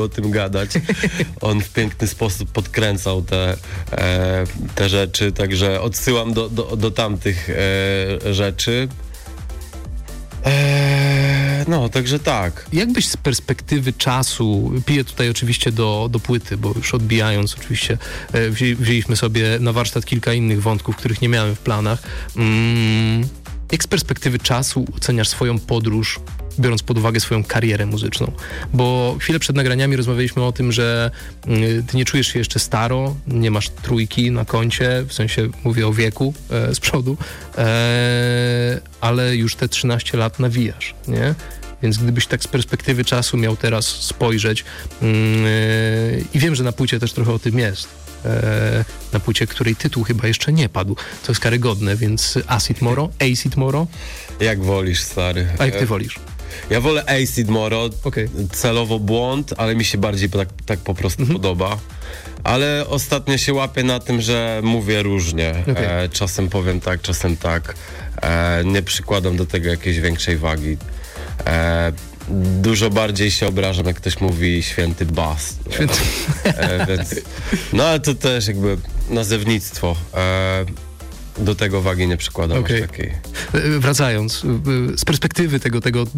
o tym gadać. On w piękny sposób podkręcał te rzeczy, także odsyłam do tamtych rzeczy. No, także tak. Jak byś z perspektywy czasu, piję tutaj oczywiście do płyty, bo już odbijając oczywiście wzięliśmy sobie na warsztat kilka innych wątków, których nie miałem w planach. Jak z perspektywy czasu oceniasz swoją podróż, biorąc pod uwagę swoją karierę muzyczną? Bo chwilę przed nagraniami rozmawialiśmy o tym, że ty nie czujesz się jeszcze staro, nie masz trójki na koncie, w sensie mówię o wieku z przodu, ale już te 13 lat nawijasz, nie? Więc gdybyś tak z perspektywy czasu miał teraz spojrzeć i wiem, że na płycie też trochę o tym jest, na płycie, której tytuł chyba jeszcze nie padł, co jest karygodne, więc Acid Moro? Jak wolisz, stary. A jak ty wolisz? Ja wolę Acid Moro, okay. Celowo błąd, ale mi się bardziej tak po prostu podoba. Ale ostatnio się łapię na tym, że mówię różnie. Okay. Czasem powiem tak, czasem tak. Nie przykładam do tego jakiejś większej wagi. Dużo bardziej się obrażam, jak ktoś mówi święty bas. Więc, no ale to też jakby nazewnictwo. Do tego wagi nie przykładam aż takiej. Wracając, z perspektywy tego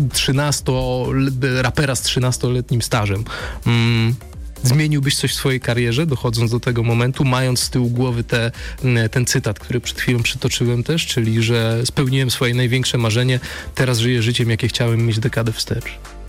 rapera z 13-letnim stażem, zmieniłbyś coś w swojej karierze, dochodząc do tego momentu, mając z tyłu głowy ten cytat, który przed chwilą przytoczyłem też, czyli, że spełniłem swoje największe marzenie, teraz żyję życiem, jakie chciałem mieć dekadę wstecz.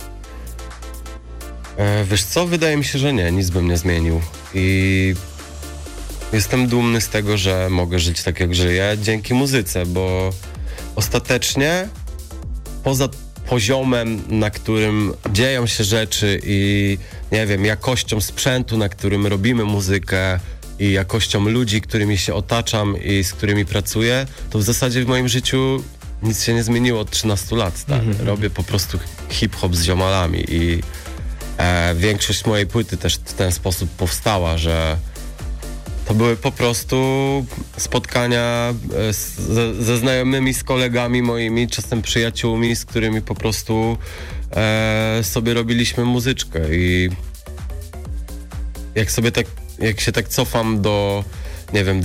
Wiesz co, wydaje mi się, że nie, nic bym nie zmienił. I jestem dumny z tego, że mogę żyć tak, jak żyję, dzięki muzyce, bo ostatecznie poza poziomem, na którym dzieją się rzeczy i nie wiem, jakością sprzętu, na którym robimy muzykę i jakością ludzi, którymi się otaczam i z którymi pracuję, to w zasadzie w moim życiu nic się nie zmieniło od 13 lat. Tak? Robię po prostu hip-hop z ziomalami i większość mojej płyty też w ten sposób powstała, że to były po prostu spotkania ze znajomymi, z kolegami moimi, czasem przyjaciółmi, z którymi po prostu sobie robiliśmy muzyczkę i jak się tak cofam do, nie wiem,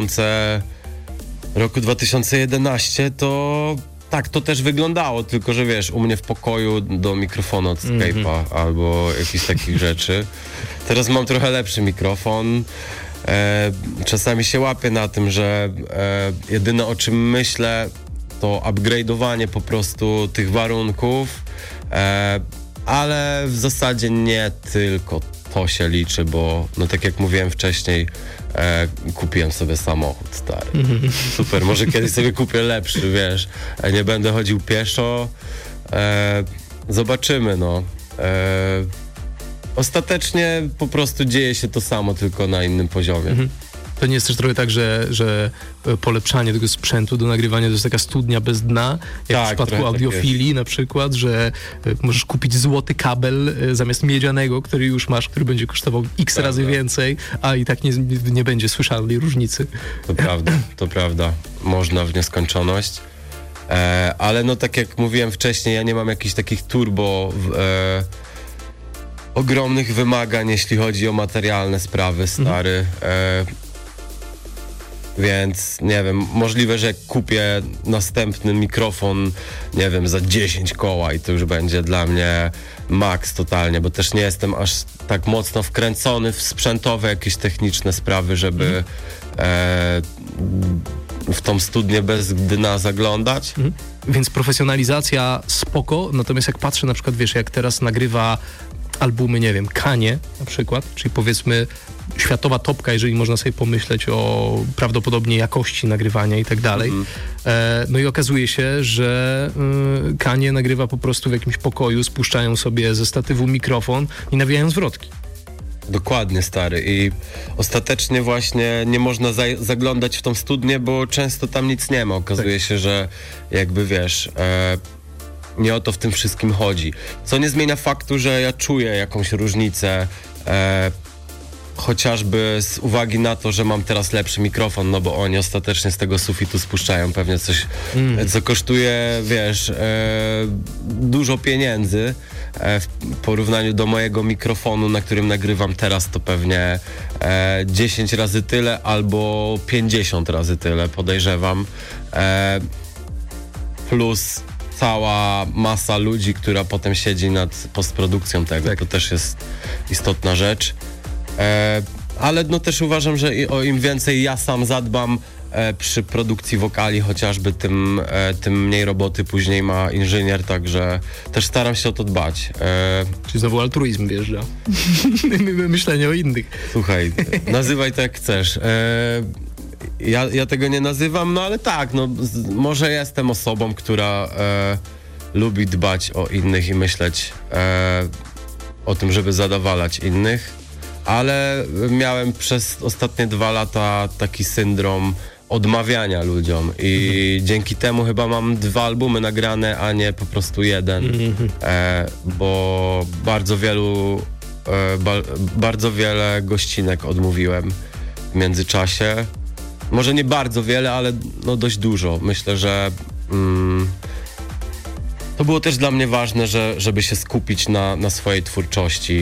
roku 2011, to tak to też wyglądało, tylko że wiesz, u mnie w pokoju do mikrofonu od Skype'a albo jakichś takich rzeczy. Teraz mam trochę lepszy mikrofon. Czasami się łapię na tym, że jedyne o czym myślę to upgrade'owanie po prostu tych warunków, ale w zasadzie nie tylko to się liczy, bo no tak jak mówiłem wcześniej, kupiłem sobie samochód stary. Super, może kiedyś sobie kupię lepszy, wiesz, nie będę chodził pieszo, zobaczymy, no. Ostatecznie po prostu dzieje się to samo, tylko na innym poziomie. To nie jest też trochę tak, że polepszanie tego sprzętu do nagrywania to jest taka studnia bez dna, jak w przypadku audiofilii na przykład, że możesz kupić złoty kabel zamiast miedzianego, który już masz, który będzie kosztował x razy więcej, a i tak nie będzie słyszalnej różnicy. To prawda. Można w nieskończoność. Ale no tak jak mówiłem wcześniej, ja nie mam jakichś takich turbo ogromnych wymagań, jeśli chodzi o materialne sprawy, stary. Więc nie wiem, możliwe, że jak kupię następny mikrofon, nie wiem, za 10 koła i to już będzie dla mnie maks totalnie, bo też nie jestem aż tak mocno wkręcony w sprzętowe jakieś techniczne sprawy, żeby w tą studnię bez dna zaglądać. Więc profesjonalizacja spoko, natomiast jak patrzę na przykład, wiesz, jak teraz nagrywa albumy, nie wiem, Kanye na przykład, czyli powiedzmy światowa topka, jeżeli można sobie pomyśleć o prawdopodobnie jakości nagrywania i tak dalej. No i okazuje się, że Kanye nagrywa po prostu w jakimś pokoju, spuszczają sobie ze statywu mikrofon i nawijają zwrotki. Dokładnie, stary. I ostatecznie właśnie nie można zaglądać w tą studnię, bo często tam nic nie ma. Okazuje się, że jakby wiesz... nie o to w tym wszystkim chodzi. Co nie zmienia faktu, że ja czuję jakąś różnicę, chociażby z uwagi na to, że mam teraz lepszy mikrofon, no bo oni ostatecznie z tego sufitu spuszczają pewnie coś, co kosztuje, wiesz, dużo pieniędzy, w porównaniu do mojego mikrofonu, na którym nagrywam teraz, to pewnie 10 razy tyle albo 50 razy tyle, podejrzewam. Plus cała masa ludzi, która potem siedzi nad postprodukcją tego. Tak. To też jest istotna rzecz. Ale no też uważam, że o im więcej ja sam zadbam przy produkcji wokali chociażby, tym mniej roboty później ma inżynier, także też staram się o to dbać. Czyli znowu altruizm wjeżdża. Myślenie o innych. Słuchaj, nazywaj to jak chcesz. Ja tego nie nazywam, no ale tak, no może jestem osobą, która lubi dbać o innych i myśleć o tym, żeby zadowalać innych, ale miałem przez ostatnie 2 lata taki syndrom odmawiania ludziom i dzięki temu chyba mam 2 albumy nagrane, a nie po prostu jeden, bo bardzo wiele gościnek odmówiłem w międzyczasie. Może nie bardzo wiele, ale no dość dużo. Myślę, że to było też dla mnie ważne, żeby się skupić na swojej twórczości.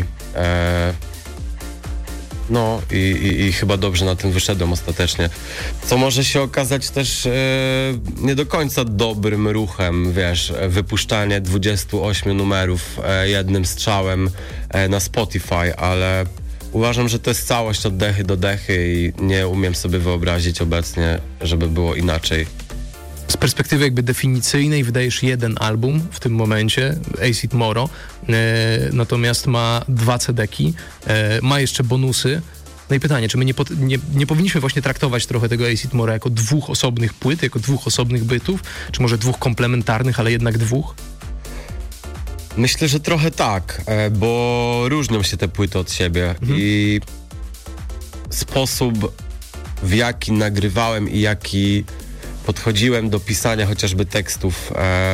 No i chyba dobrze na tym wyszedłem ostatecznie. Co może się okazać też nie do końca dobrym ruchem, wiesz, wypuszczanie 28 numerów jednym strzałem na Spotify, ale uważam, że to jest całość od dechy do dechy i nie umiem sobie wyobrazić obecnie, żeby było inaczej. Z perspektywy jakby definicyjnej wydajesz 1 album w tym momencie, Acid Moro, natomiast ma 2 CD-ki, ma jeszcze bonusy. No i pytanie, czy my nie powinniśmy właśnie traktować trochę tego Acid Moro jako 2 osobnych płyt, jako 2 osobnych bytów, czy może 2 komplementarnych, ale jednak 2? Myślę, że trochę tak, bo różnią się te płyty od siebie i sposób, w jaki nagrywałem i jaki podchodziłem do pisania chociażby tekstów,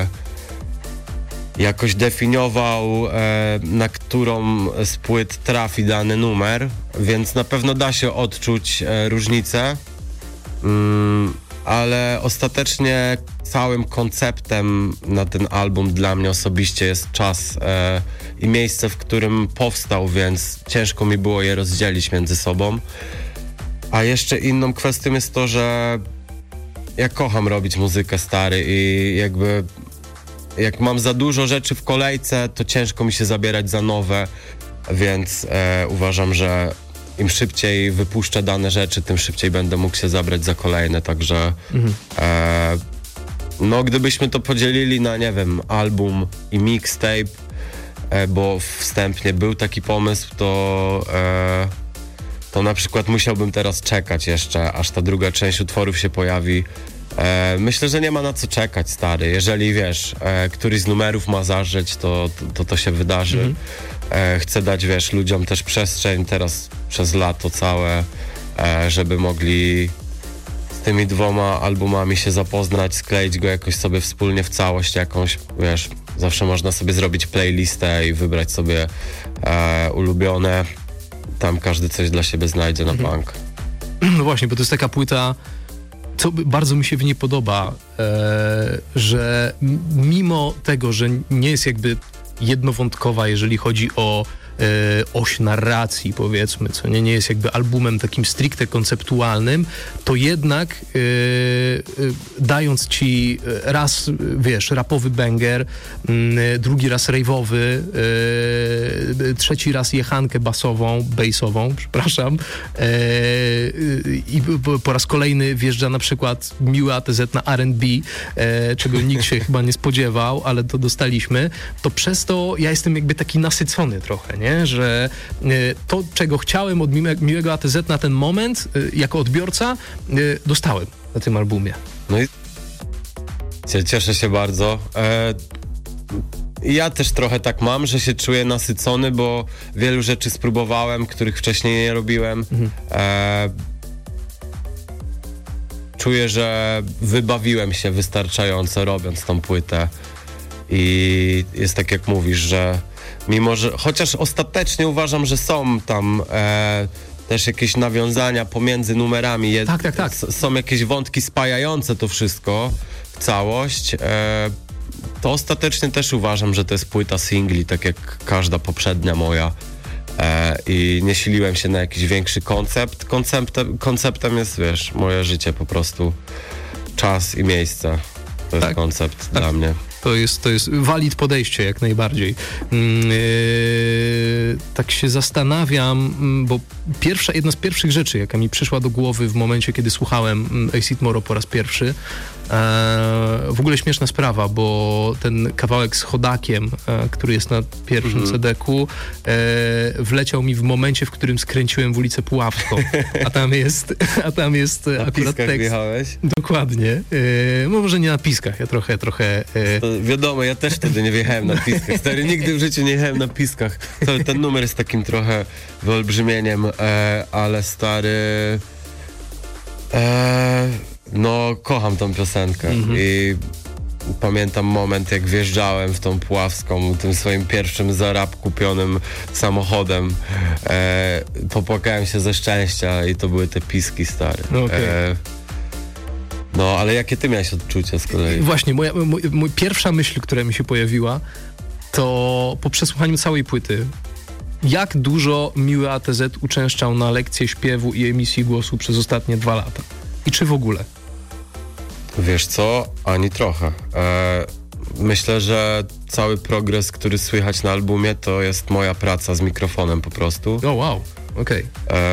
jakoś definiował, na którą z płyt trafi dany numer, więc na pewno da się odczuć różnicę, ale ostatecznie całym konceptem na ten album dla mnie osobiście jest czas i miejsce, w którym powstał, więc ciężko mi było je rozdzielić między sobą. A jeszcze inną kwestią jest to, że ja kocham robić muzykę, stary, i jakby jak mam za dużo rzeczy w kolejce, to ciężko mi się zabierać za nowe, więc uważam, że im szybciej wypuszczę dane rzeczy, tym szybciej będę mógł się zabrać za kolejne, także no gdybyśmy to podzielili na, nie wiem, album i mixtape, bo wstępnie był taki pomysł, to na przykład musiałbym teraz czekać jeszcze, aż ta druga część utworów się pojawi. Myślę, że nie ma na co czekać, stary. Jeżeli, wiesz, któryś z numerów ma zażyć, to się wydarzy. Chcę dać, wiesz, ludziom też przestrzeń teraz przez lato całe, żeby mogli z tymi 2 albumami się zapoznać, skleić go jakoś sobie wspólnie w całość jakąś, wiesz, zawsze można sobie zrobić playlistę i wybrać sobie ulubione. Tam każdy coś dla siebie znajdzie na bank. No właśnie, bo to jest taka płyta, co bardzo mi się w niej podoba, że mimo tego, że nie jest jakby jednowątkowa, jeżeli chodzi o oś narracji, powiedzmy, co nie jest jakby albumem takim stricte konceptualnym, to jednak dając ci raz, wiesz, rapowy banger, drugi raz rave'owy, trzeci raz jechankę bassową, przepraszam, i po raz kolejny wjeżdża na przykład miły ATZ na R&B, czego nikt się chyba nie spodziewał, ale to dostaliśmy, to przez to ja jestem jakby taki nasycony trochę, nie? Że to, czego chciałem od miłego ATZ na ten moment, jako odbiorca, dostałem na tym albumie. No i cieszę się bardzo. Ja też trochę tak mam, że się czuję nasycony, bo wielu rzeczy spróbowałem, których wcześniej nie robiłem. Czuję, że wybawiłem się wystarczająco, robiąc tą płytę. I jest tak, jak mówisz, że mimo, że chociaż ostatecznie uważam, że są tam też jakieś nawiązania pomiędzy numerami. Tak. Są jakieś wątki spajające to wszystko w całość. to ostatecznie też uważam, że to jest płyta singli, tak jak każda poprzednia moja. I nie siliłem się na jakiś większy koncept. Konceptem jest, wiesz, moje życie po prostu. Czas i miejsce. To jest koncept dla mnie. To jest valid podejście jak najbardziej. Tak się zastanawiam, bo jedna z pierwszych rzeczy, jaka mi przyszła do głowy w momencie, kiedy słuchałem Acid Moro po raz pierwszy, w ogóle śmieszna sprawa, bo ten kawałek z Chodakiem, który jest na pierwszym CD-ku, wleciał mi w momencie, w którym skręciłem w ulicę Puławską. A tam jest na akurat tekst. Wjechałeś? Dokładnie. Może nie na Piskach, ja trochę... To wiadomo, ja też wtedy nie wjechałem na Piskach. Stary, nigdy w życiu nie jechałem na Piskach. Ten numer jest takim trochę wyolbrzymieniem, ale stary... No, kocham tą piosenkę i pamiętam moment, jak wjeżdżałem w tą Puławską tym swoim pierwszym za rap kupionym samochodem. Popłakałem się ze szczęścia i to były te Piski, stary. Okay. No, ale jakie ty miałeś odczucia z kolei? Właśnie, moja pierwsza myśl, która mi się pojawiła, to po przesłuchaniu całej płyty, jak dużo Miły ATZ uczęszczał na lekcje śpiewu i emisji głosu przez ostatnie 2 lata. I czy w ogóle? Wiesz co? Ani trochę. Myślę, że cały progres, który słychać na albumie, to jest moja praca z mikrofonem po prostu. O, wow. Okej.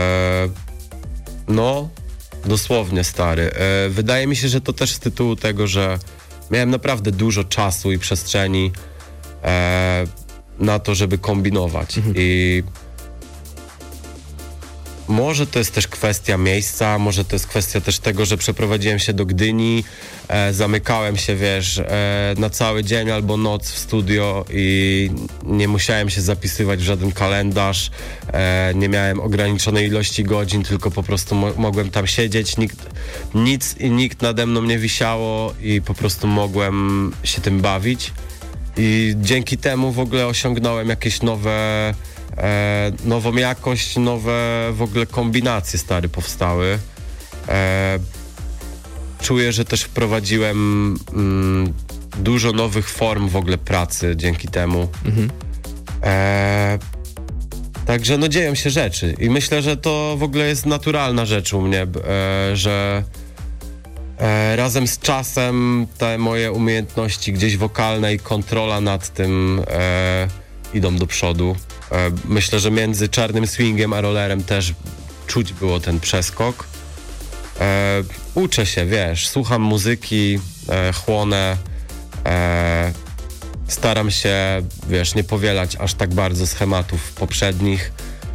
No, dosłownie, stary. Wydaje mi się, że to też z tytułu tego, że miałem naprawdę dużo czasu i przestrzeni na to, żeby kombinować. I może to jest też kwestia miejsca, może to jest kwestia też tego, że przeprowadziłem się do Gdyni, zamykałem się, wiesz, na cały dzień albo noc w studio i nie musiałem się zapisywać w żaden kalendarz, nie miałem ograniczonej ilości godzin, tylko po prostu mogłem tam siedzieć, nic i nikt nade mną nie wisiało i po prostu mogłem się tym bawić i dzięki temu w ogóle osiągnąłem jakieś nową jakość, nowe w ogóle kombinacje, stary, powstały. Czuję, że też wprowadziłem dużo nowych form w ogóle pracy dzięki temu. Także no dzieją się rzeczy i myślę, że to w ogóle jest naturalna rzecz u mnie, że razem z czasem te moje umiejętności gdzieś wokalne i kontrola nad tym idą do przodu. Myślę, że między Czarnym Swingiem a Rollerem też czuć było ten przeskok. Uczę się, wiesz, słucham muzyki, chłonę, staram się, wiesz, nie powielać aż tak bardzo schematów poprzednich.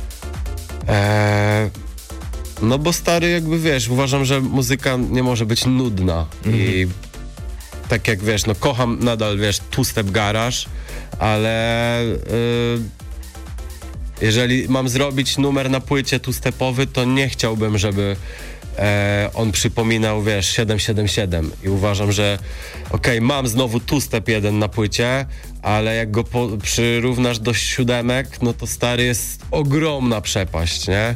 No bo stary, jakby wiesz, uważam, że muzyka nie może być nudna i tak jak wiesz, no kocham nadal, wiesz, two-step garage, ale jeżeli mam zrobić numer na płycie two-stepowy, to nie chciałbym, żeby on przypominał, wiesz, 777 i uważam, że okej, mam znowu two-step 1 na płycie, ale jak go przyrównasz do 7, no to stary jest ogromna przepaść, nie?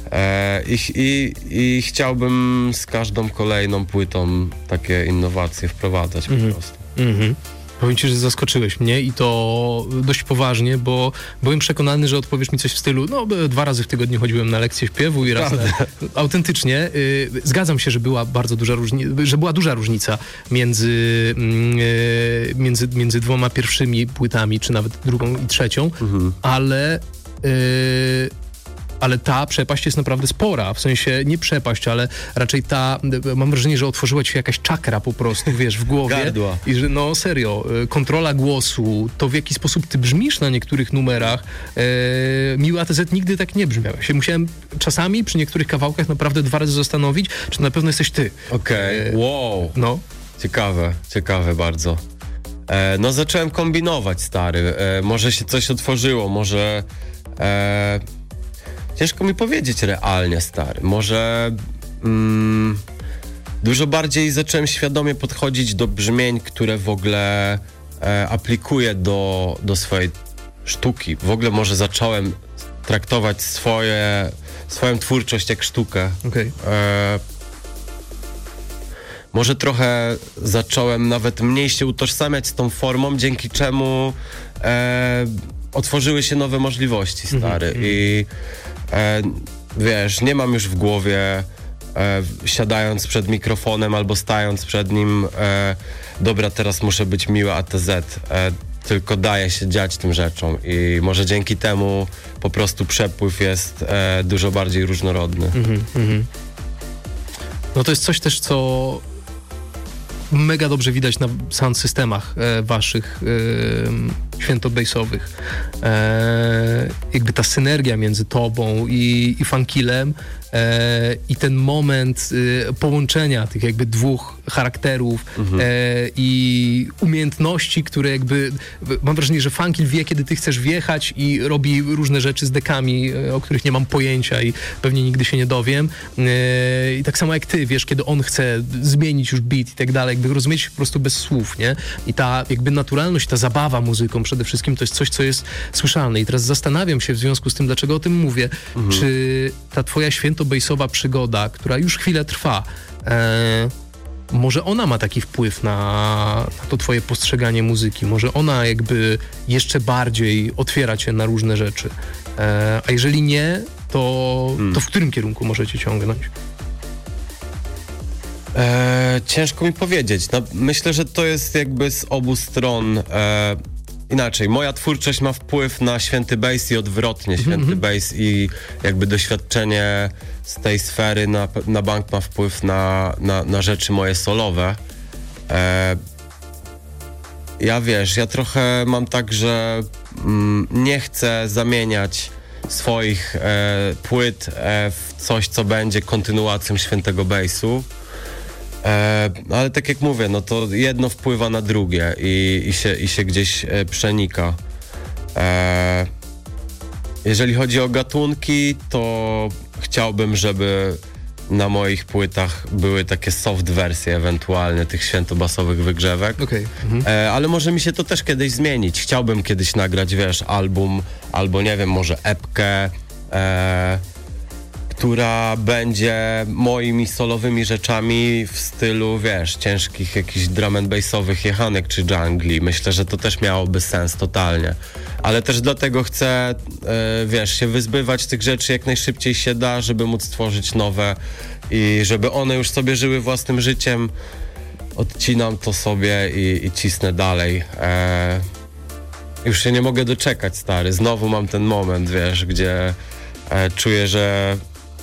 I chciałbym z każdą kolejną płytą takie innowacje wprowadzać po prostu. Powiem ci, że zaskoczyłeś mnie i to dość poważnie, bo byłem przekonany, że odpowiesz mi coś w stylu, no 2 razy w tygodniu chodziłem na lekcję śpiewu i raz autentycznie. Zgadzam się, że była bardzo duża duża różnica między 2 pierwszymi płytami, czy nawet drugą i trzecią, ale ta przepaść jest naprawdę spora, w sensie nie przepaść, ale raczej mam wrażenie, że otworzyła ci się jakaś czakra po prostu, wiesz, w głowie. Gardła. I że no serio, kontrola głosu, to w jaki sposób ty brzmisz na niektórych numerach, Miły ATZ nigdy tak nie brzmiał. Się musiałem czasami przy niektórych kawałkach naprawdę 2 razy zastanowić, czy na pewno jesteś ty. Okej, wow. No. Ciekawe bardzo. No zacząłem kombinować, stary. Może się coś otworzyło, może... Ciężko mi powiedzieć realnie, stary. Może dużo bardziej zacząłem świadomie podchodzić do brzmień, które w ogóle aplikuję do swojej sztuki. W ogóle może zacząłem traktować swoją twórczość jak sztukę. Okay. może trochę zacząłem nawet mniej się utożsamiać z tą formą, dzięki czemu otworzyły się nowe możliwości, stary. I wiesz, nie mam już w głowie siadając przed mikrofonem albo stając przed nim dobra, teraz muszę być miły ATZ, tylko daje się dziać tym rzeczom i może dzięki temu po prostu przepływ jest dużo bardziej różnorodny. No to jest coś też, co mega dobrze widać na sound systemach waszych świętobejsowych. Jakby ta synergia między tobą i Funkilem i ten moment połączenia tych jakby dwóch charakterów i umiejętności, które jakby mam wrażenie, że Funkil wie, kiedy ty chcesz wjechać i robi różne rzeczy z dekami, o których nie mam pojęcia i pewnie nigdy się nie dowiem. I tak samo jak ty, wiesz, kiedy on chce zmienić już beat i tak dalej, jakby rozumieć po prostu bez słów, nie? I ta jakby naturalność, ta zabawa muzyką przede wszystkim to jest coś, co jest słyszalne. I teraz zastanawiam się w związku z tym, dlaczego o tym mówię, czy ta twoja świętobejsowa przygoda, która już chwilę trwa, może ona ma taki wpływ na to twoje postrzeganie muzyki, może ona jakby jeszcze bardziej otwiera cię na różne rzeczy. A jeżeli nie, to w którym kierunku możecie ciągnąć? Ciężko mi powiedzieć. No, myślę, że to jest jakby z obu stron. Inaczej, moja twórczość ma wpływ na Święty Bass i odwrotnie. Święty Bass i jakby doświadczenie z tej sfery na bank ma wpływ na rzeczy moje solowe. Ja trochę mam tak, że nie chcę zamieniać swoich płyt w coś, co będzie kontynuacją Świętego Bassu. Ale tak jak mówię, no to jedno wpływa na drugie i się gdzieś przenika. Jeżeli chodzi o gatunki, to chciałbym, żeby na moich płytach były takie soft wersje ewentualnie tych świętobasowych wygrzewek. Okay. Ale może mi się to też kiedyś zmienić. Chciałbym kiedyś nagrać, wiesz, album albo nie wiem, może epkę, która będzie moimi solowymi rzeczami w stylu, wiesz, ciężkich jakichś drum and bassowych jechanek czy jungli. Myślę, że to też miałoby sens totalnie. Ale też dlatego chcę, wiesz, się wyzbywać tych rzeczy jak najszybciej się da, żeby móc tworzyć nowe i żeby one już sobie żyły własnym życiem. Odcinam to sobie i cisnę dalej. Już się nie mogę doczekać, stary. Znowu mam ten moment, wiesz, gdzie czuję, że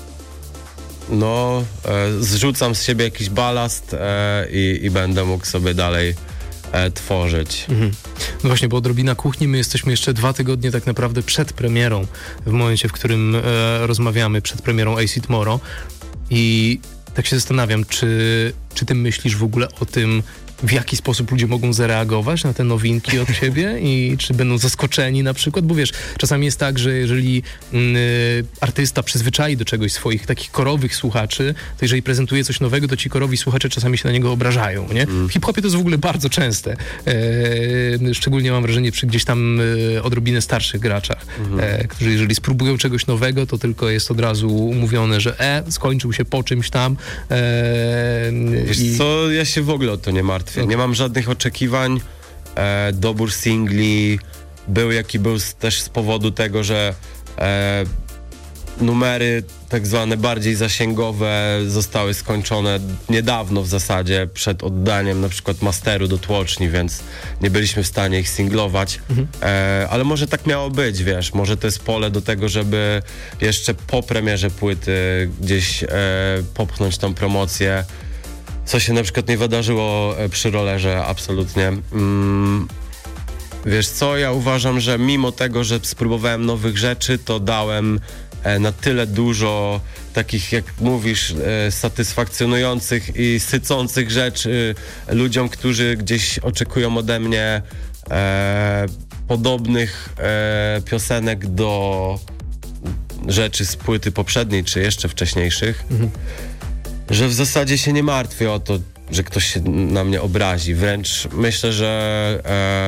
zrzucam z siebie jakiś balast i będę mógł sobie dalej tworzyć. No właśnie, bo odrobina kuchni, my jesteśmy jeszcze 2 tygodnie tak naprawdę przed premierą, w momencie, w którym rozmawiamy, przed premierą Acid Moro i tak się zastanawiam, czy ty myślisz w ogóle o tym, w jaki sposób ludzie mogą zareagować na te nowinki od ciebie i czy będą zaskoczeni na przykład, bo wiesz, czasami jest tak, że jeżeli artysta przyzwyczai do czegoś swoich takich korowych słuchaczy, to jeżeli prezentuje coś nowego, to ci korowi słuchacze czasami się na niego obrażają, nie? W hip-hopie to jest w ogóle bardzo częste. Szczególnie mam wrażenie przy gdzieś tam odrobinę starszych graczach, którzy jeżeli spróbują czegoś nowego, to tylko jest od razu umówione, że skończył się po czymś tam. Wiesz co, ja się w ogóle o to nie martwię. Nie mam żadnych oczekiwań. Dobór singli był jaki był też z powodu tego, że numery tak zwane bardziej zasięgowe zostały skończone niedawno w zasadzie, przed oddaniem na przykład masteru do tłoczni, więc nie byliśmy w stanie ich singlować. Ale może tak miało być, wiesz, może to jest pole do tego, żeby jeszcze po premierze płyty gdzieś popchnąć tą promocję. Co się na przykład nie wydarzyło przy Rollerze, absolutnie. Wiesz co, ja uważam, że mimo tego, że spróbowałem nowych rzeczy, to dałem na tyle dużo takich, jak mówisz, satysfakcjonujących i sycących rzeczy ludziom, którzy gdzieś oczekują ode mnie podobnych piosenek do rzeczy z płyty poprzedniej, czy jeszcze wcześniejszych. Że w zasadzie się nie martwię o to, że ktoś się na mnie obrazi. Wręcz myślę, że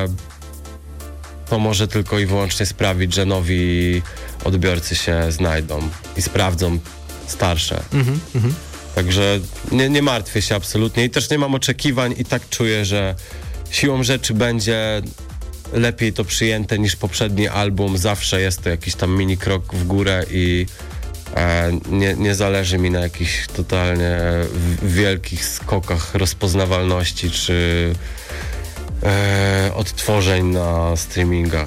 to może tylko i wyłącznie sprawić, że nowi odbiorcy się znajdą i sprawdzą starsze. Także nie martwię się absolutnie i też nie mam oczekiwań i tak czuję, że siłą rzeczy będzie lepiej to przyjęte niż poprzedni album. Zawsze jest to jakiś tam mini krok w górę i nie zależy mi na jakichś totalnie wielkich skokach rozpoznawalności czy odtworzeń na streamingach.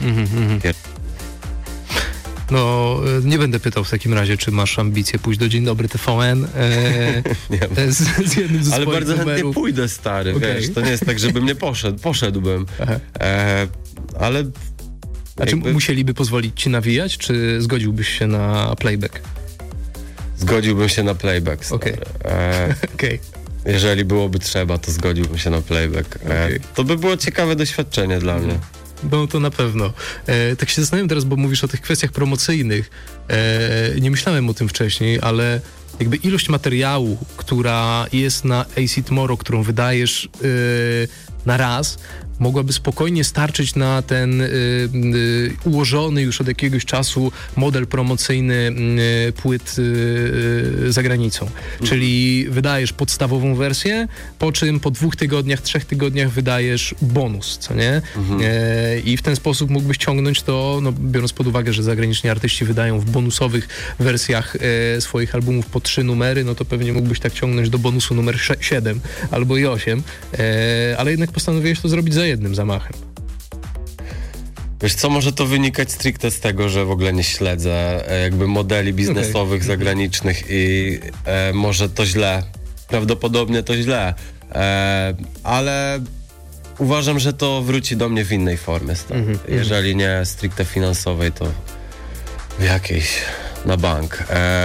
No, nie będę pytał w takim razie, czy masz ambicje pójść do Dzień Dobry TVN z jednym ze ale swoich bardzo numerów. chętnie pójdę, stary, Okay. wiesz, to nie jest tak, żebym nie poszedłbym. Ale A czy jakby musieliby pozwolić ci nawijać, czy zgodziłbyś się na playback? zgodziłbym się na playback, stary. Okej. Jeżeli byłoby trzeba, to zgodziłbym się na playback. Okay. To by było ciekawe doświadczenie dla mnie. No to na pewno. Tak się zastanawiam teraz, bo mówisz o tych kwestiach promocyjnych. Nie myślałem o tym wcześniej, ale jakby ilość materiału, która jest na AC Tomorrow, którą wydajesz na raz, mogłaby spokojnie starczyć na ten ułożony już od jakiegoś czasu model promocyjny płyt za granicą. Czyli wydajesz podstawową wersję, po czym po 2 tygodniach, 3 tygodniach wydajesz bonus, co nie? I w ten sposób mógłbyś ciągnąć to, no, biorąc pod uwagę, że zagraniczni artyści wydają w bonusowych wersjach swoich albumów po 3 numery, no to pewnie mógłbyś tak ciągnąć do bonusu numer 7 albo i 8, ale jednak postanowiłeś to zrobić za jednym zamachem. Wiesz co, może to wynikać stricte z tego, że w ogóle nie śledzę jakby modeli biznesowych zagranicznych i może to źle, prawdopodobnie to źle, ale uważam, że to wróci do mnie w innej formie, jeżeli nie stricte finansowej, to w jakiejś na bank.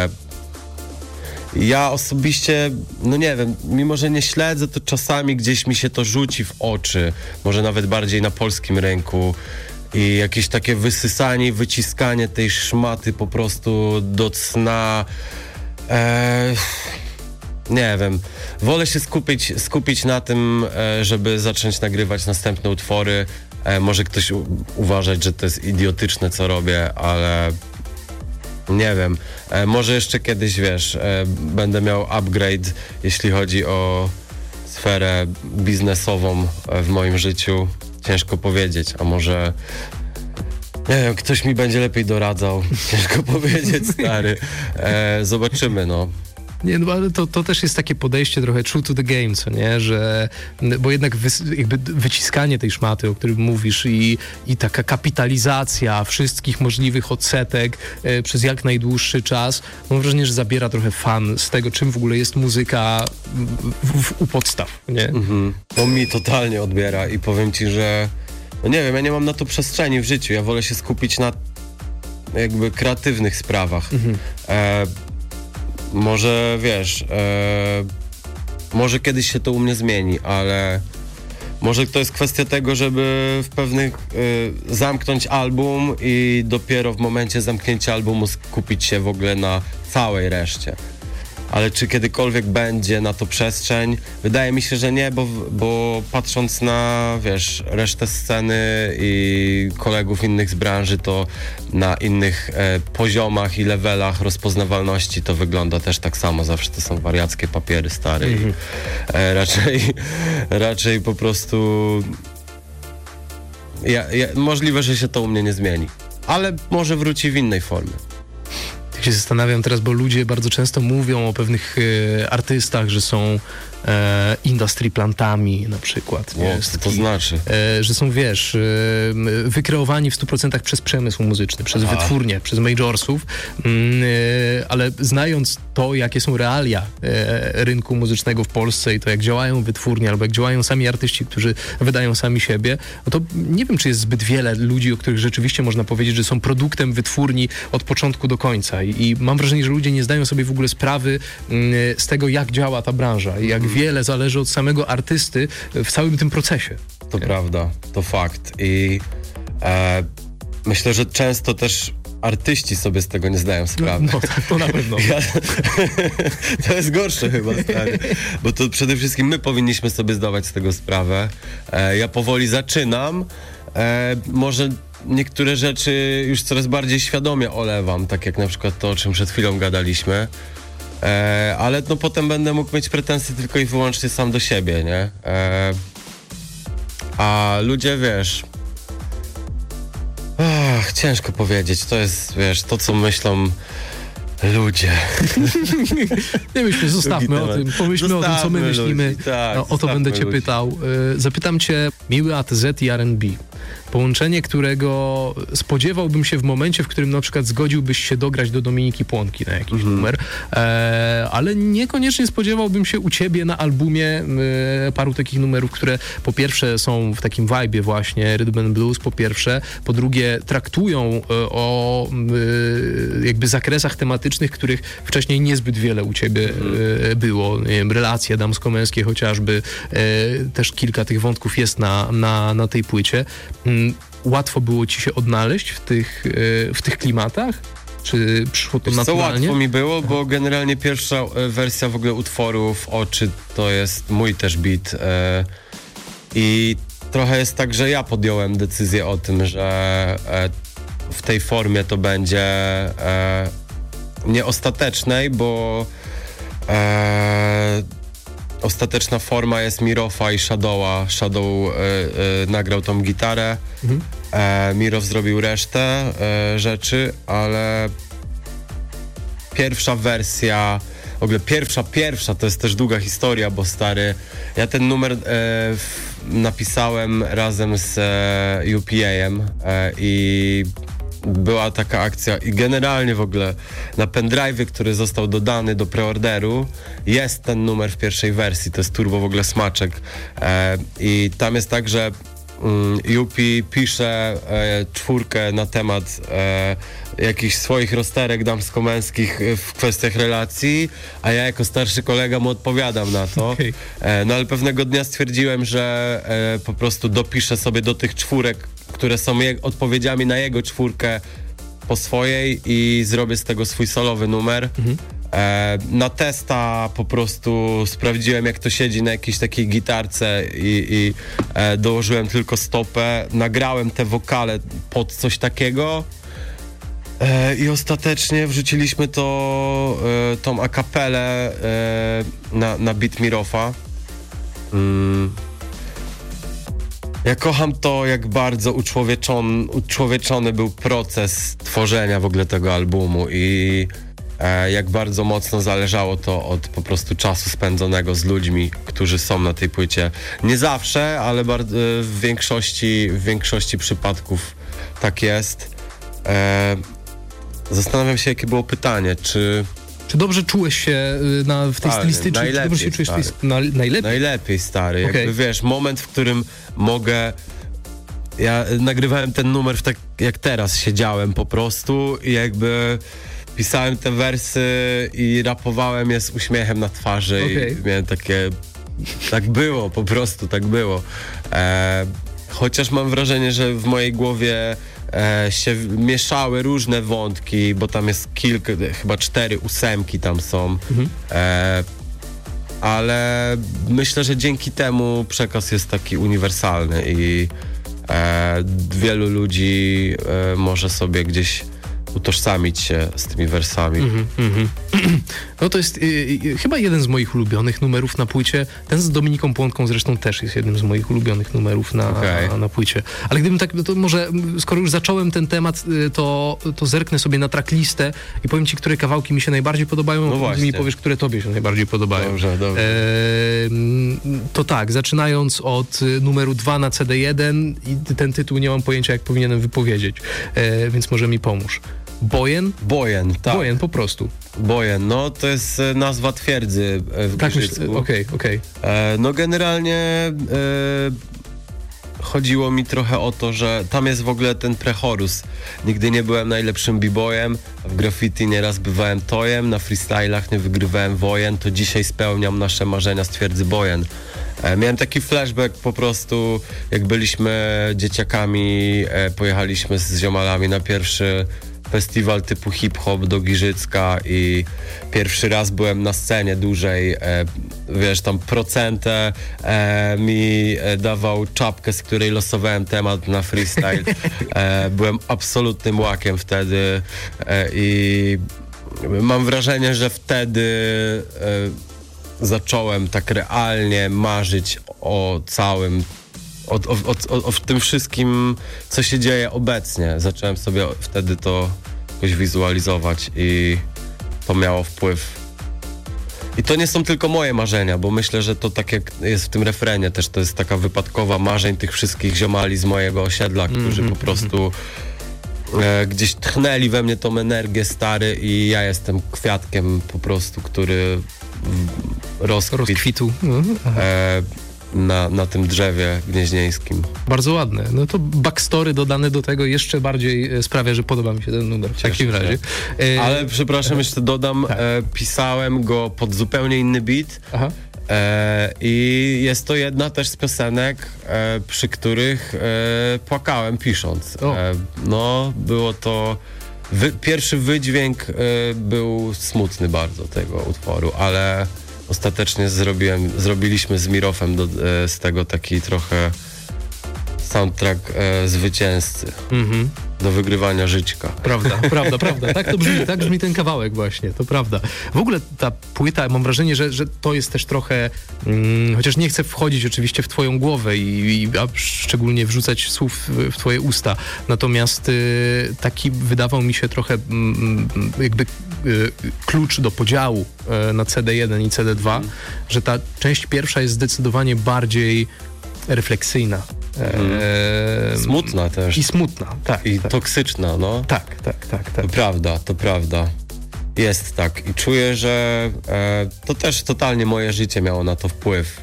Ja osobiście, no nie wiem, mimo że nie śledzę, to czasami gdzieś mi się to rzuci w oczy, może nawet bardziej na polskim rynku i jakieś takie wysysanie i wyciskanie tej szmaty po prostu do cna. Nie wiem, wolę się skupić na tym, żeby zacząć nagrywać następne utwory. Może ktoś uważać, że to jest idiotyczne, co robię, ale nie wiem, może jeszcze kiedyś, wiesz, będę miał upgrade, jeśli chodzi o sferę biznesową w moim życiu. Ciężko powiedzieć, a może, nie wiem, ktoś mi będzie lepiej doradzał. Ciężko powiedzieć, stary. Zobaczymy, no. Nie, no ale to też jest takie podejście trochę true to the game, co nie, że, bo jednak jakby wyciskanie tej szmaty, o którym mówisz i taka kapitalizacja wszystkich możliwych odsetek przez jak najdłuższy czas, mam wrażenie, że zabiera trochę fan z tego, czym w ogóle jest muzyka u podstaw, nie? On mi totalnie odbiera i powiem ci, że no nie wiem, ja nie mam na to przestrzeni w życiu, ja wolę się skupić na jakby kreatywnych sprawach. Może, wiesz, może kiedyś się to u mnie zmieni, ale może to jest kwestia tego, żeby w pewnych zamknąć album i dopiero w momencie zamknięcia albumu skupić się w ogóle na całej reszcie. Ale czy kiedykolwiek będzie na to przestrzeń? Wydaje mi się, że nie, bo patrząc na, wiesz, resztę sceny i kolegów innych z branży, to na innych poziomach i levelach rozpoznawalności to wygląda też tak samo. Zawsze to są wariackie papiery stare i raczej po prostu możliwe, że się to u mnie nie zmieni. Ale może wróci w innej formie. Się zastanawiam teraz, bo ludzie bardzo często mówią o pewnych artystach, że są industry plantami na przykład. Co to znaczy? Że są, wiesz, wykreowani w 100% przez przemysł muzyczny, przez wytwórnie, przez majorsów, ale znając to, jakie są realia rynku muzycznego w Polsce i to, jak działają wytwórnie, albo jak działają sami artyści, którzy wydają sami siebie, no to nie wiem, czy jest zbyt wiele ludzi, o których rzeczywiście można powiedzieć, że są produktem wytwórni od początku do końca. I mam wrażenie, że ludzie nie zdają sobie w ogóle sprawy z tego, jak działa ta branża i jak wiele zależy od samego artysty w całym tym procesie. To prawda, to fakt. I myślę, że często też artyści sobie z tego nie zdają sprawy. No tak, to na pewno. To jest gorsze chyba, stary. Bo to przede wszystkim my powinniśmy sobie zdawać z tego sprawę. Ja powoli zaczynam. Może niektóre rzeczy już coraz bardziej świadomie olewam, tak jak na przykład to, o czym przed chwilą gadaliśmy. Ale no potem będę mógł mieć pretensje tylko i wyłącznie sam do siebie, nie? A ludzie, wiesz... ciężko powiedzieć, to jest, wiesz, to co myślą ludzie. Nie myślmy, zostawmy o tym, pomyślmy o tym, co my myślimy. Tak, o to będę cię pytał. Zapytam cię, miły ATZ i R&B. Połączenie, którego spodziewałbym się w momencie, w którym na przykład zgodziłbyś się dograć do Dominiki Płonki na jakiś numer, ale niekoniecznie spodziewałbym się u ciebie na albumie paru takich numerów, które po pierwsze są w takim vibe'ie właśnie rhythm and blues, po pierwsze, po drugie traktują o jakby zakresach tematycznych, których wcześniej niezbyt wiele u ciebie było. Nie wiem, relacje damsko-męskie chociażby, też kilka tych wątków jest na tej płycie. Łatwo było ci się odnaleźć w tych klimatach? Czy przyszło to naturalnie? Co łatwo mi było, bo generalnie pierwsza wersja w ogóle utworu W oczy to jest mój też beat i trochę jest tak, że ja podjąłem decyzję o tym, że w tej formie to będzie nieostatecznej, bo ostateczna forma jest Mirofa i Shadowa. Shadow nagrał tą gitarę, Mirow zrobił resztę rzeczy, ale pierwsza wersja, w ogóle pierwsza to jest też długa historia, bo stary, ja ten numer napisałem razem z UPA-em i była taka akcja i generalnie w ogóle na pendrive'ie, który został dodany do preorderu, jest ten numer w pierwszej wersji, to jest turbo w ogóle smaczek i tam jest tak, że Yupi pisze czwórkę na temat jakichś swoich rozterek damsko-męskich w kwestiach relacji, a ja jako starszy kolega mu odpowiadam na to. Okay. No ale pewnego dnia stwierdziłem, że po prostu dopiszę sobie do tych czwórek, które są odpowiedziami na jego czwórkę po swojej i zrobię z tego swój solowy numer. Na testa po prostu sprawdziłem, jak to siedzi na jakiejś takiej gitarce i dołożyłem tylko stopę, nagrałem te wokale pod coś takiego i ostatecznie wrzuciliśmy tą a cappellę na beat Mirofa. Ja kocham to, jak bardzo uczłowieczony był proces tworzenia w ogóle tego albumu i jak bardzo mocno zależało to od po prostu czasu spędzonego z ludźmi, którzy są na tej płycie. Nie zawsze, ale w większości przypadków tak jest. Zastanawiam się, jakie było pytanie, czy dobrze czułeś się w tej stylistyce? Czy dobrze się czujesz najlepiej? Najlepiej, stary. Okay. Jakby wiesz, moment, w którym mogę... Ja nagrywałem ten numer tak jak teraz, siedziałem po prostu i jakby pisałem te wersy i rapowałem je z uśmiechem na twarzy i miałem takie... Tak było, po prostu tak było. Chociaż mam wrażenie, że w mojej głowie się mieszały różne wątki, bo tam jest chyba 4 ósemki tam są. Ale myślę, że dzięki temu przekaz jest taki uniwersalny i wielu ludzi może sobie gdzieś utożsamić się z tymi wersami. No to jest chyba jeden z moich ulubionych numerów na płycie. Ten z Dominiką Płonką zresztą też jest jednym z moich ulubionych numerów na płycie. Ale gdybym tak, to może skoro już zacząłem ten temat, to zerknę sobie na tracklistę i powiem ci, które kawałki mi się najbardziej podobają, no a ty mi powiesz, które tobie się najbardziej podobają. Dobrze. To tak, zaczynając od numeru 2 na CD1 i ten tytuł nie mam pojęcia, jak powinienem wypowiedzieć, więc może mi pomóż. Bojen? Bojen, tak. Bojen, po prostu. Bojen, no to jest nazwa twierdzy w Giżycku. Okej. No generalnie chodziło mi trochę o to, że tam jest w ogóle ten prechorus. Nigdy nie byłem najlepszym b-boyem, w graffiti nieraz bywałem tojem, na freestylach nie wygrywałem wojen, to dzisiaj spełniam nasze marzenia z twierdzy Bojen. Miałem taki flashback po prostu, jak byliśmy dzieciakami, pojechaliśmy z ziomalami na pierwszy festiwal typu hip-hop do Giżycka i pierwszy raz byłem na scenie dłużej, wiesz, tam Procentę mi dawał czapkę, z której losowałem temat na freestyle. Byłem absolutnym łakiem wtedy i mam wrażenie, że wtedy zacząłem tak realnie marzyć o całym, o tym wszystkim, co się dzieje obecnie. Zacząłem sobie wtedy to jakoś wizualizować i to miało wpływ. I to nie są tylko moje marzenia, bo myślę, że to tak jak jest w tym refrenie też, to jest taka wypadkowa marzeń tych wszystkich ziomali z mojego osiedla, którzy po prostu gdzieś tchnęli we mnie tą energię, stary, i ja jestem kwiatkiem po prostu, który rozkwitł na tym drzewie gnieźnieńskim. Bardzo ładne. No to backstory dodane do tego jeszcze bardziej sprawia, że podoba mi się ten numer w takim razie. Ale przepraszam, jeszcze dodam, tak. Pisałem go pod zupełnie inny beat. Aha. I jest to jedna też z piosenek, przy których płakałem pisząc. No, było to... Pierwszy wydźwięk był smutny bardzo tego utworu, ale ostatecznie zrobiliśmy z Mirofem z tego taki trochę soundtrack zwycięzcy. Do wygrywania żyćka. Prawda. Tak brzmi ten kawałek właśnie, to prawda. W ogóle ta płyta, mam wrażenie, że to jest też trochę, chociaż nie chcę wchodzić oczywiście w twoją głowę a szczególnie wrzucać słów w twoje usta, natomiast taki wydawał mi się trochę jakby klucz do podziału na CD1 i CD2, że ta część pierwsza jest zdecydowanie bardziej refleksyjna. Smutna też. I smutna, tak. I toksyczna, no. Tak. To prawda. Jest tak. I czuję, że to też totalnie moje życie miało na to wpływ.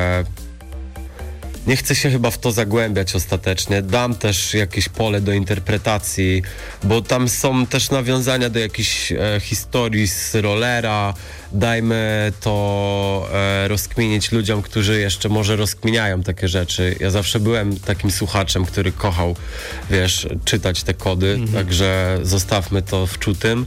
Nie chcę się chyba w to zagłębiać ostatecznie. Dam też jakieś pole do interpretacji, bo tam są też nawiązania do jakichś historii z rollera. Dajmy to rozkminić ludziom, którzy jeszcze może rozkminiają takie rzeczy. Ja zawsze byłem takim słuchaczem, który kochał, wiesz, czytać te kody, także zostawmy to wczutym.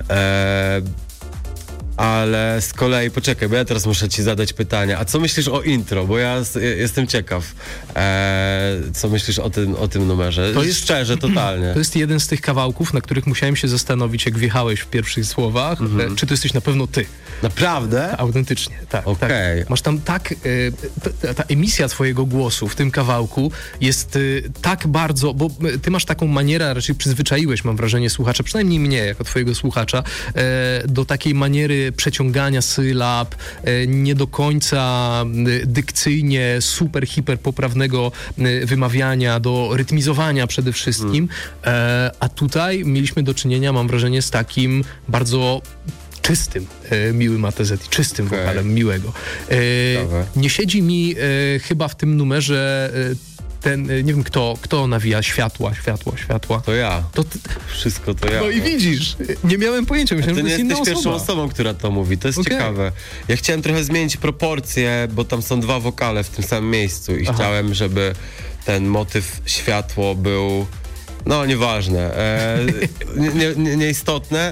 Ale z kolei, poczekaj, bo ja teraz muszę ci zadać pytanie. A co myślisz o intro? Bo ja jestem ciekaw. Co myślisz o tym numerze? To jest szczerze, totalnie. To jest jeden z tych kawałków, na których musiałem się zastanowić, jak wjechałeś w pierwszych słowach. Czy to jesteś na pewno ty? Naprawdę? Autentycznie, tak. Okay. Tak. Masz tam tak... ta emisja twojego głosu w tym kawałku jest tak bardzo... Bo ty masz taką manierę, raczej przyzwyczaiłeś, mam wrażenie, słuchacza, przynajmniej mnie, jako twojego słuchacza, do takiej maniery przeciągania sylab, nie do końca dykcyjnie super, hiper poprawnego wymawiania, do rytmizowania przede wszystkim. A tutaj mieliśmy do czynienia, mam wrażenie, z takim bardzo czystym, miłym ATZ, czystym wokalem miłego. Nie siedzi mi chyba w tym numerze ten, nie wiem kto nawija światła. To ja. Wszystko to ja. No i widzisz, nie miałem pojęcia, myślałem, że to jest inna osoba. Ty nie jesteś pierwszą osobą, która to mówi, to jest ciekawe. Ja chciałem trochę zmienić proporcje, bo tam są dwa wokale w tym samym miejscu i chciałem, żeby ten motyw światło był, no nieważne, nieistotne.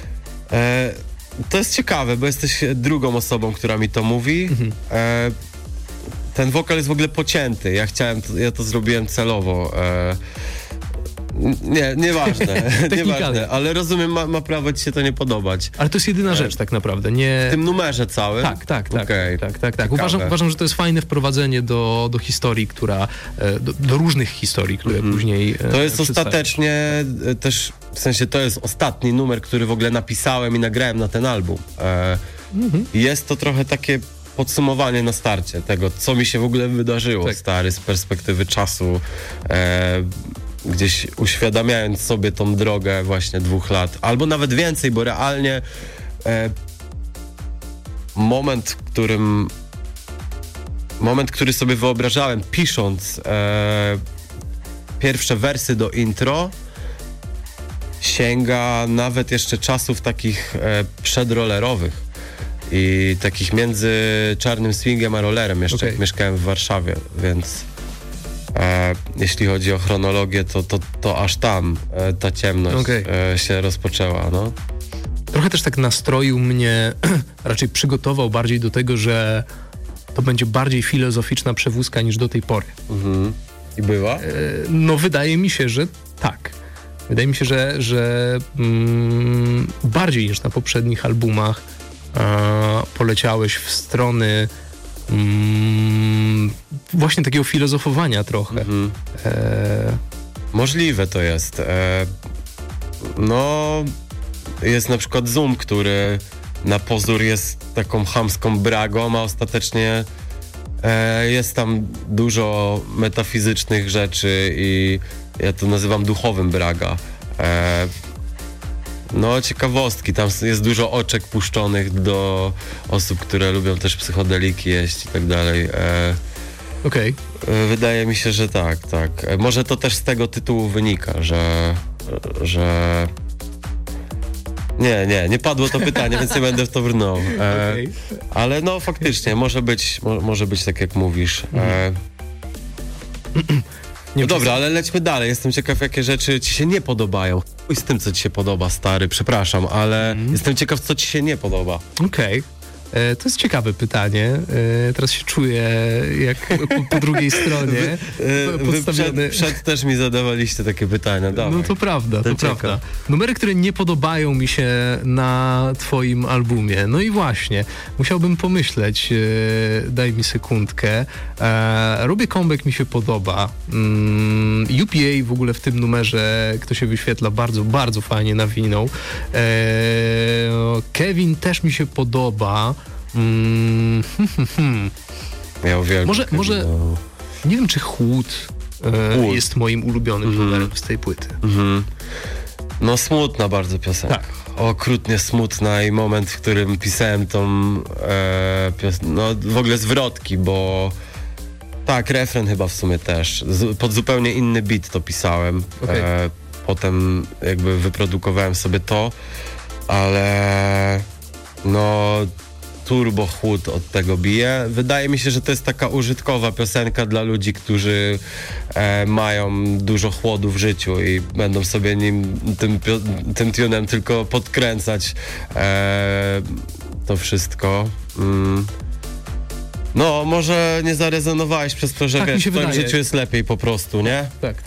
To jest ciekawe, bo jesteś drugą osobą, która mi to mówi. Ten wokal jest w ogóle pocięty. Ja to zrobiłem celowo. Nieważne, ale rozumiem, ma prawo ci się to nie podobać. Ale to jest jedyna rzecz tak naprawdę, nie... W tym numerze całym? Tak. Uważam, że to jest fajne wprowadzenie do historii, do różnych historii, które później To jest ostatecznie też, w sensie to jest ostatni numer, który w ogóle napisałem i nagrałem na ten album. Jest to trochę takie podsumowanie na starcie tego, co mi się w ogóle wydarzyło, stary, z perspektywy czasu. Gdzieś uświadamiając sobie tą drogę właśnie 2 lat, albo nawet więcej, bo realnie moment, który sobie wyobrażałem, pisząc pierwsze wersy do intro, sięga nawet jeszcze czasów takich przedrollerowych i takich między czarnym swingiem a rollerem, jeszcze jak mieszkałem w Warszawie, więc jeśli chodzi o chronologię, to aż tam ta ciemność się rozpoczęła, no. Trochę też tak nastroił mnie, raczej przygotował bardziej do tego, że to będzie bardziej filozoficzna przewózka niż do tej pory. I była? No wydaje mi się, że tak. Wydaje mi się, że bardziej niż na poprzednich albumach poleciałeś w strony właśnie takiego filozofowania trochę. Możliwe to jest. No, jest na przykład Zoom, który na pozór jest taką chamską bragą, a ostatecznie jest tam dużo metafizycznych rzeczy i ja to nazywam duchowym braga. No, ciekawostki, tam jest dużo oczek puszczonych do osób, które lubią też psychodeliki jeść i tak dalej. Okej. Wydaje mi się, że tak. Może to też z tego tytułu wynika, że... Nie padło to pytanie, więc nie będę w to brnął. Okay. Ale no faktycznie, może być tak jak mówisz. No dobra, ale lećmy dalej. Jestem ciekaw, jakie rzeczy ci się nie podobają. Chuj z tym, co ci się podoba, stary, przepraszam, ale jestem ciekaw, co ci się nie podoba. Okej. To jest ciekawe pytanie. Teraz się czuję jak po drugiej stronie. Wy przed też mi zadawaliście takie pytania. Dawaj. No to prawda, to prawda. Numery, które nie podobają mi się na twoim albumie. No i właśnie, musiałbym pomyśleć. Daj mi sekundkę. Robię comeback, mi się podoba. UPA w ogóle w tym numerze, kto się wyświetla, bardzo, bardzo fajnie nawinął. Kevin też mi się podoba. Ja uwielbiam. Może nie wiem, czy Chłód jest moim ulubionym numerem z tej płyty. No smutna bardzo piosenka. Tak. Okrutnie smutna i moment, w którym pisałem tą no w ogóle zwrotki, bo tak, refren chyba w sumie też. Pod zupełnie inny beat to pisałem. Okay. Potem jakby wyprodukowałem sobie to, ale no turbo chłód od tego bije. Wydaje mi się, że to jest taka użytkowa piosenka dla ludzi, którzy mają dużo chłodu w życiu i będą sobie tym tunem tylko podkręcać to wszystko. No, może nie zarezonowałeś przez to, że tak w twoim życiu jest lepiej po prostu, nie? Tak.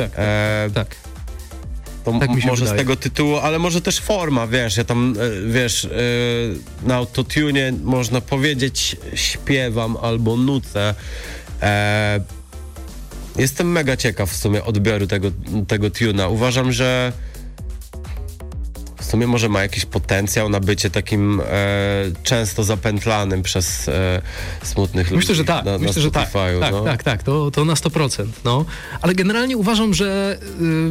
To tak mi się może wydaje. z tego tytułu, ale może też forma, wiesz, ja tam, na autotune można powiedzieć śpiewam albo nucę. Jestem mega ciekaw w sumie odbioru tego tuna. Uważam, że w sumie może ma jakiś potencjał na bycie takim często zapętlanym przez smutnych ludzi. Myślę, że tak. Myślę, że tak. No. Tak. To na 100%. No. Ale generalnie uważam, że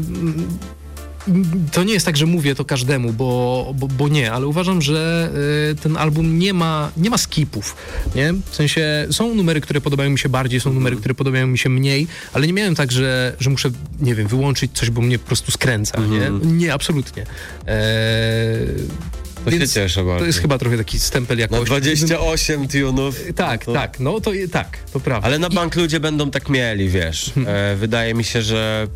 to nie jest tak, że mówię to każdemu, bo nie, ale uważam, że ten album nie ma skipów, nie? W sensie są numery, które podobają mi się bardziej, są numery, które podobają mi się mniej, ale nie miałem tak, że muszę, nie wiem, wyłączyć coś, bo mnie po prostu skręca, nie? Nie, absolutnie. To się cieszę bardzo. To jest chyba trochę taki stempel jakości. Na 28 tunów. Tak, to prawda. Ale na bank ludzie będą tak mieli, wiesz. Wydaje mi się, że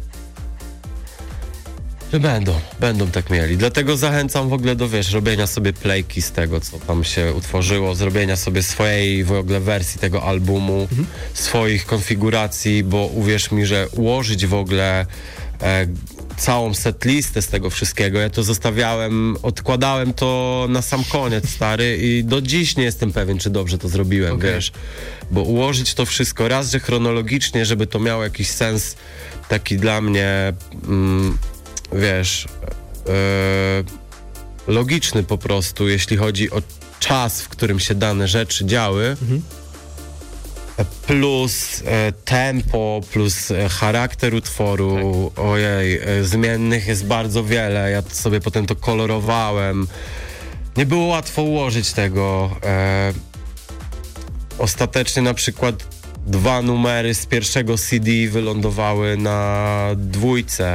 będą tak mieli. Dlatego zachęcam w ogóle do, robienia sobie playki z tego, co tam się utworzyło, zrobienia sobie swojej w ogóle wersji tego albumu, swoich konfiguracji, bo uwierz mi, że ułożyć w ogóle całą setlistę z tego wszystkiego, ja to zostawiałem, odkładałem to na sam koniec, stary, i do dziś nie jestem pewien, czy dobrze to zrobiłem, wiesz, bo ułożyć to wszystko raz, że chronologicznie, żeby to miało jakiś sens taki dla mnie wiesz, logiczny po prostu, jeśli chodzi o czas, w którym się dane rzeczy działy, plus tempo, plus charakter utworu, ojej, zmiennych jest bardzo wiele, ja sobie potem to kolorowałem. Nie było łatwo ułożyć tego. Ostatecznie na przykład 2 numery z pierwszego CD wylądowały na 2.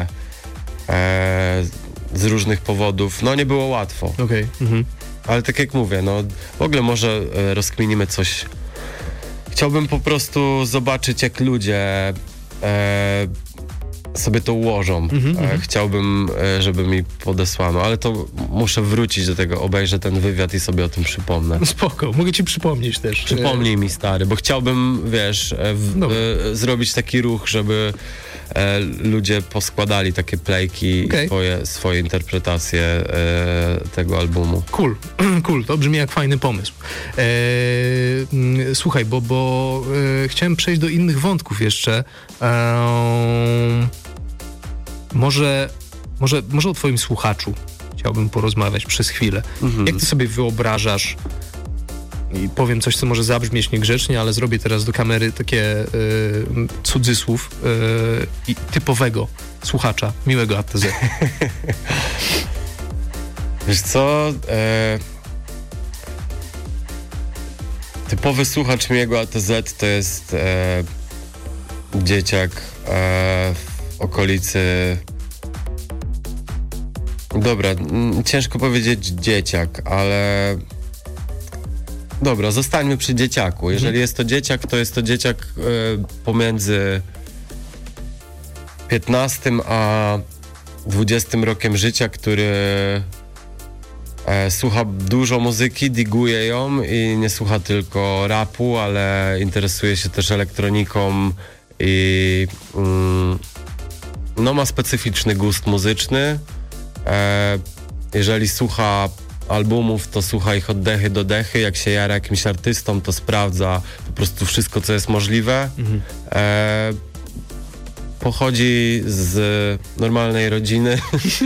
Z różnych powodów. No nie było łatwo. Ale tak jak mówię, no w ogóle może rozkminimy coś. Chciałbym po prostu zobaczyć, jak ludzie sobie to ułożą. Chciałbym, żeby mi podesłano, ale to muszę wrócić do tego, obejrzę ten wywiad i sobie o tym przypomnę. Spoko, mogę ci przypomnieć też. Przypomnij mi, stary, bo chciałbym, wiesz, zrobić taki ruch, żeby ludzie poskładali takie playki, swoje interpretacje tego albumu. Cool, to brzmi jak fajny pomysł. Słuchaj, bo chciałem przejść do innych wątków jeszcze. Może o twoim słuchaczu chciałbym porozmawiać przez chwilę. Jak ty sobie wyobrażasz, i powiem coś, co może zabrzmieć niegrzecznie, ale zrobię teraz do kamery takie cudzysłów i typowego słuchacza miłego ATZ. Wiesz co? Typowy słuchacz miłego ATZ to jest dzieciak w okolicy... Dobra, ciężko powiedzieć dzieciak, ale... Dobra, zostańmy przy dzieciaku. Jeżeli jest to dzieciak pomiędzy 15 a 20 rokiem życia, który słucha dużo muzyki, diguje ją i nie słucha tylko rapu, ale interesuje się też elektroniką i ma specyficzny gust muzyczny. Jeżeli słucha albumów, to słucha ich od dechy do dechy. Jak się jara jakimś artystą, to sprawdza po prostu wszystko, co jest możliwe. Pochodzi z normalnej rodziny.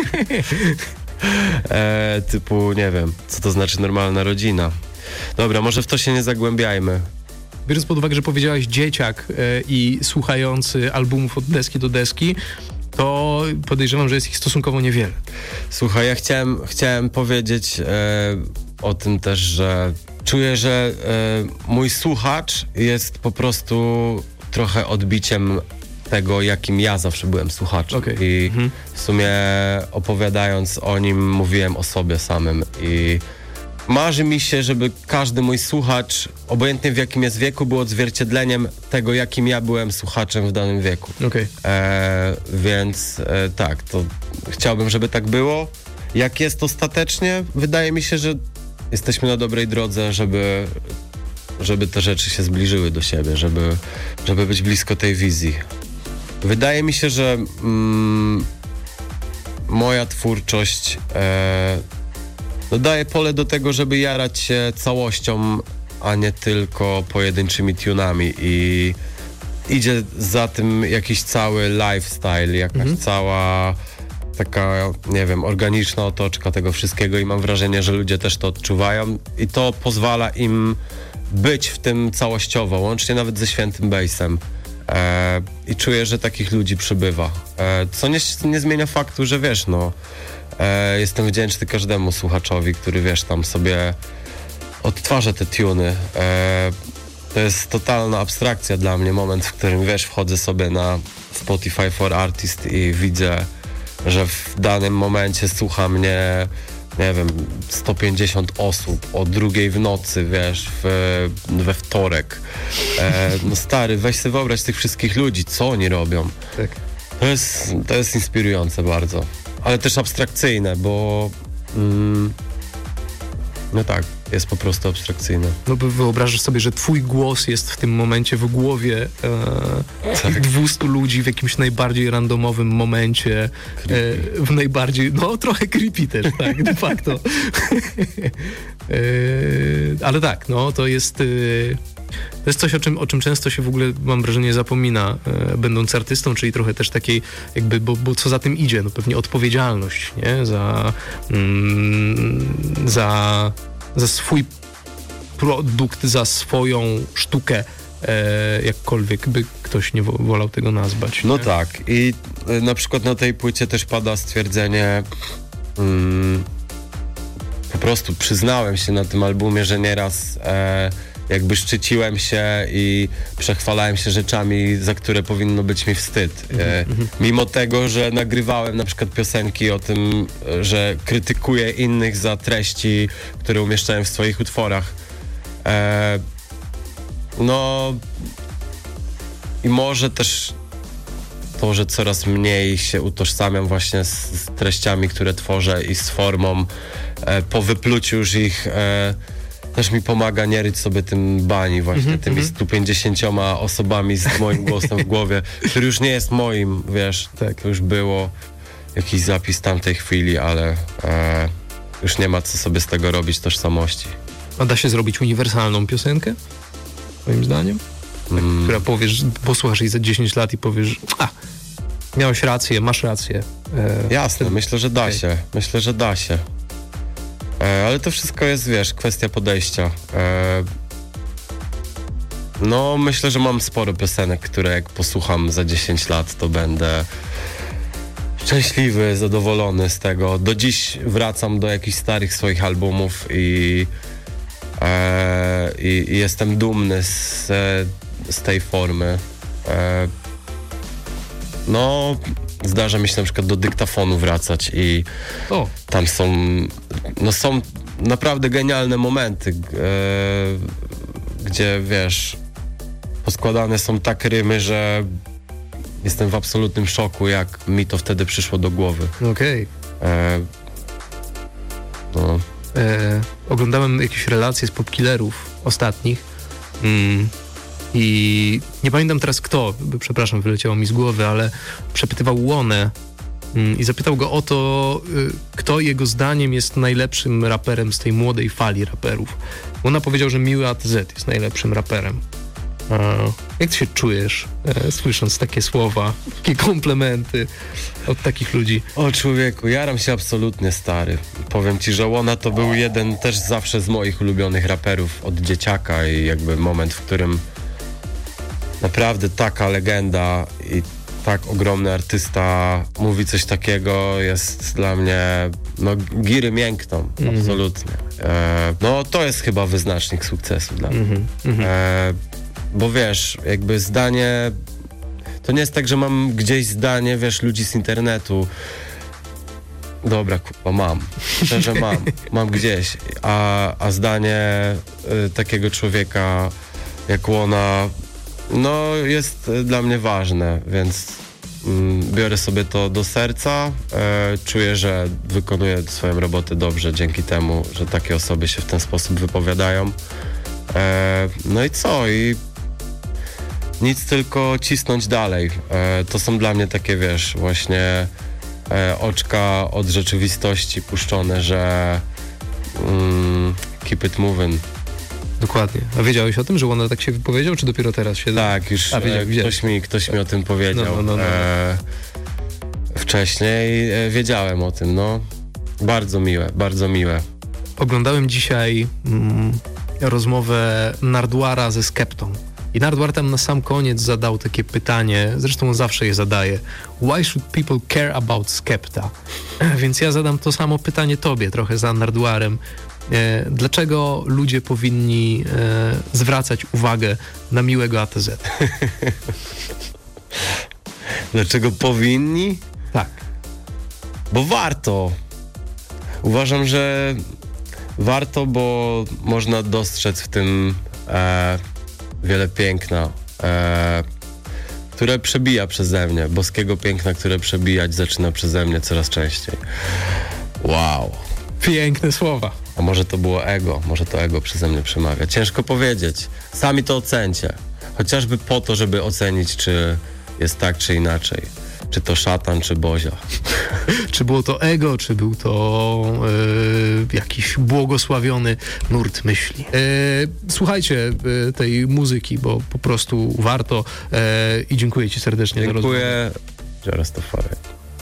Typu, nie wiem, co to znaczy normalna rodzina. Dobra, może w to się nie zagłębiajmy. Biorąc pod uwagę, że powiedziałeś dzieciak i słuchający albumów od deski do deski, to podejrzewam, że jest ich stosunkowo niewiele. Słuchaj, ja chciałem powiedzieć o tym też, że czuję, że mój słuchacz jest po prostu trochę odbiciem tego, jakim ja zawsze byłem słuchaczem. I w sumie opowiadając o nim, mówiłem o sobie samym i marzy mi się, żeby każdy mój słuchacz, obojętnie w jakim jest wieku, był odzwierciedleniem tego, jakim ja byłem słuchaczem w danym wieku. Więc tak, to chciałbym, żeby tak było. Jak jest ostatecznie, wydaje mi się, że jesteśmy na dobrej drodze, żeby te rzeczy się zbliżyły do siebie, żeby być blisko tej wizji. Wydaje mi się, że moja twórczość daje pole do tego, żeby jarać się całością, a nie tylko pojedynczymi tunami i idzie za tym jakiś cały lifestyle, jakaś cała taka, nie wiem, organiczna otoczka tego wszystkiego i mam wrażenie, że ludzie też to odczuwają i to pozwala im być w tym całościowo, łącznie nawet ze Świętym Bassem. I czuję, że takich ludzi przybywa. Co nie zmienia faktu, że wiesz, jestem wdzięczny każdemu słuchaczowi, który wiesz, tam sobie odtwarza te tuny. To jest totalna abstrakcja dla mnie, moment, w którym wiesz, wchodzę sobie na Spotify for Artist i widzę, że w danym momencie słucha mnie, nie wiem, 150 osób o 2:00 w nocy, wiesz, we wtorek. Stary, weź sobie wyobraź tych wszystkich ludzi, co oni robią. Tak. To jest inspirujące bardzo. Ale też abstrakcyjne, bo jest po prostu abstrakcyjne. No bo wyobrażasz sobie, że twój głos jest w tym momencie w głowie tych 200 ludzi w jakimś najbardziej randomowym momencie, w najbardziej, trochę creepy też, tak, de facto. Ale tak, to jest coś, o czym często się w ogóle, mam wrażenie, zapomina, będąc artystą, czyli trochę też takiej jakby, bo co za tym idzie, pewnie odpowiedzialność, nie? Za swój produkt, za swoją sztukę, jakkolwiek by ktoś nie wolał tego nazwać. No tak, i na przykład na tej płycie też pada stwierdzenie, po prostu przyznałem się na tym albumie, że nieraz jakby szczyciłem się i przechwalałem się rzeczami, za które powinno być mi wstyd. Mimo tego, że nagrywałem na przykład piosenki o tym, że krytykuję innych za treści, które umieszczałem w swoich utworach. I może też to, że coraz mniej się utożsamiam właśnie z treściami, które tworzę i z formą. Po wypluciu już ich też mi pomaga nie ryć sobie tym bani właśnie, tymi 150 osobami z moim głosem w głowie, który już nie jest moim, wiesz, tak, to już było jakiś zapis tamtej chwili, ale już nie ma co sobie z tego robić tożsamości. A da się zrobić uniwersalną piosenkę? Moim zdaniem? Która powiesz, posłuchasz jej za 10 lat i powiesz, miałeś rację, masz rację. Jasne, myślę, że da się. Myślę, że da się. Ale to wszystko jest, wiesz, kwestia podejścia. No, myślę, że mam sporo piosenek, które jak posłucham za 10 lat, to będę szczęśliwy, zadowolony z tego. Do dziś wracam do jakichś starych swoich albumów i jestem dumny z tej formy. No, zdarza mi się na przykład do dyktafonu wracać i tam są naprawdę genialne momenty, gdzie, wiesz, poskładane są tak rymy, że jestem w absolutnym szoku, jak mi to wtedy przyszło do głowy. Okej. No. Oglądałem jakieś relacje z popkillerów ostatnich i nie pamiętam teraz kto, przepraszam, wyleciało mi z głowy, ale przepytywał Łonę i zapytał go o to, kto jego zdaniem jest najlepszym raperem z tej młodej fali raperów. Łona powiedział, że Miły ATZ jest najlepszym raperem. Jak ty się czujesz, słysząc takie słowa, takie komplementy od takich ludzi? O człowieku, jaram się absolutnie, stary. Powiem ci, że Łona to był jeden też zawsze z moich ulubionych raperów od dzieciaka i jakby moment, w którym naprawdę taka legenda i tak ogromny artysta mówi coś takiego, jest dla mnie, no, giry miękną, absolutnie. No to jest chyba wyznacznik sukcesu dla mnie. Bo wiesz, jakby zdanie, to nie jest tak, że mam gdzieś zdanie, wiesz, ludzi z internetu. Dobra, kurwa, mam. Szczerze mam gdzieś. A zdanie takiego człowieka jak Łona, no jest dla mnie ważne, więc biorę sobie to do serca. Czuję, że wykonuję swoją robotę dobrze dzięki temu, że takie osoby się w ten sposób wypowiadają. No i co? I nic, tylko cisnąć dalej. To są dla mnie takie, wiesz, właśnie oczka od rzeczywistości puszczone, że keep it moving. Dokładnie. A wiedziałeś o tym, że Łona tak się wypowiedział, czy dopiero teraz się... Tak, już ktoś mi o tym powiedział. No. Wcześniej wiedziałem o tym, no. Bardzo miłe, bardzo miłe. Oglądałem dzisiaj rozmowę Nardwuara ze Skeptą. I Nardwuar tam na sam koniec zadał takie pytanie, zresztą on zawsze je zadaje. Why should people care about Skepta? Więc ja zadam to samo pytanie tobie, trochę za Nardwuarem. Dlaczego ludzie powinni zwracać uwagę na Miłego ATZ? Dlaczego powinni? Tak. Bo warto. Uważam, że warto, bo można dostrzec w tym wiele piękna, które przebija przeze mnie. Boskiego piękna, które przebijać zaczyna przeze mnie coraz częściej. Wow. Piękne słowa. A może to było ego, może to ego przeze mnie przemawia. Ciężko powiedzieć. Sami to ocencie. Chociażby po to, żeby ocenić, czy jest tak, czy inaczej. Czy to szatan, czy Bozia. Czy było to ego, czy był to jakiś błogosławiony nurt myśli. Słuchajcie tej muzyki, bo po prostu warto i dziękuję ci serdecznie za rozmowę. Dziękuję. Rastafari.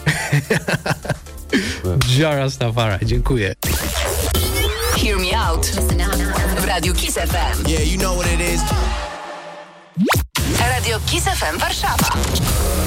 Rastafari, dziękuję. Hear Me Out w Radiu Kiss FM. Yeah, you know what it is. Radio Kiss FM Warszawa.